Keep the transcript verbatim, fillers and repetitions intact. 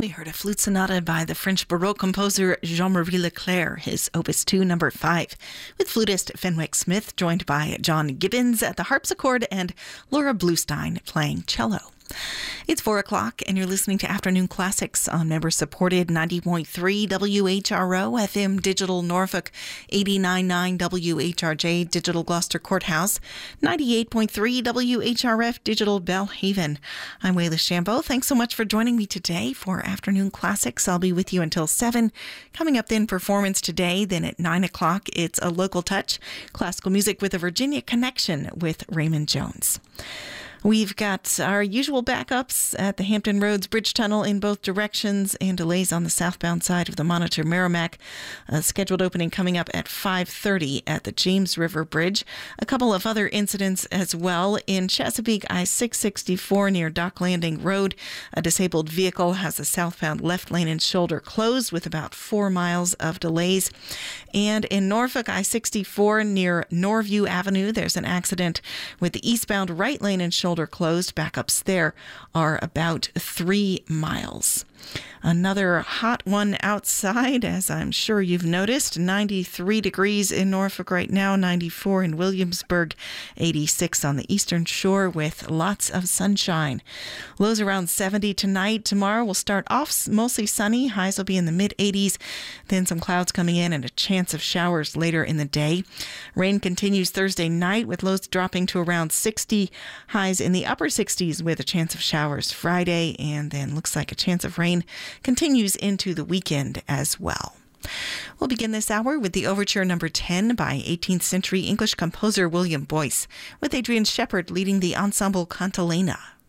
We heard a flute sonata by the French Baroque composer Jean-Marie Leclerc, his Opus two, number five, with flutist Fenwick Smith, joined by John Gibbons at the harpsichord and Laura Bluestein playing cello. It's four o'clock and you're listening to Afternoon Classics on member-supported ninety point three W H R O, F M Digital Norfolk, eighty-nine point nine W H R J Digital Gloucester Courthouse, ninety-eight point three W H R F Digital Belhaven. I'm Wayla Shambo. Thanks so much for joining me today for Afternoon Classics. I'll be with you until seven. Coming up then, performance today. Then at nine o'clock, it's A Local Touch, classical music with a Virginia connection with Raymond Jones. We've got our usual backups at the Hampton Roads Bridge Tunnel in both directions and delays on the southbound side of the Monitor Merrimack. A scheduled opening coming up at five thirty at the James River Bridge. A couple of other incidents as well. In Chesapeake, I six sixty-four near Dock Landing Road, a disabled vehicle has a southbound left lane and shoulder closed with about four miles of delays. And in Norfolk, I sixty-four near Norview Avenue, there's an accident with the eastbound right lane and shoulder closed. Backups there are about three miles. Another hot one outside, as I'm sure you've noticed. ninety-three degrees in Norfolk right now, ninety-four in Williamsburg, eighty-six on the eastern shore with lots of sunshine. Lows around seventy tonight. Tomorrow will start off mostly sunny. Highs will be in the mid eighties. Then some clouds coming in and a chance of showers later in the day. Rain continues Thursday night with lows dropping to around sixty. Highs in the upper sixties with a chance of showers Friday, and then looks like a chance of rain continues into the weekend as well. We'll begin this hour with the Overture number ten by eighteenth century English composer William Boyce, with Adrian Shepard leading the ensemble Cantilena.